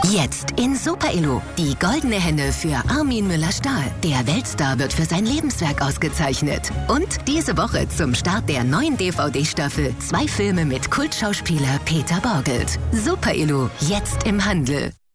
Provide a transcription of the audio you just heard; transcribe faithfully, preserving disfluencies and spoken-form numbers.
Jetzt in Super Elo. Die goldene Henne für Armin Müller-Stahl. Der Weltstar wird für sein Lebenswerk ausgezeichnet. Und diese Woche zum Start der neuen D V D-Staffel zwei Filme mit Kultschauspieler Peter Borgelt. Super Elo, jetzt im Handel.